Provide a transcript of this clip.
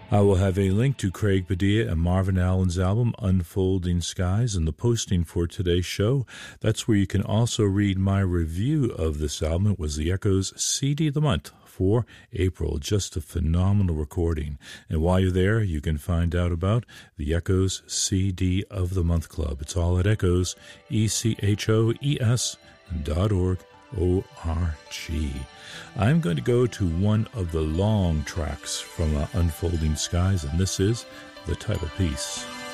I will have a link to Craig Padilla and Marvin Allen's album, Unfolding Skies, in the posting for today's show. That's where you can also read my review of this album. It was the Echoes CD of the Month for April. Just a phenomenal recording. And while you're there, you can find out about the Echoes CD of the Month Club. It's all at Echoes, ECHOES.org. O-R-G. I'm going to go to one of the long tracks from Unfolding Skies, and this is the title piece.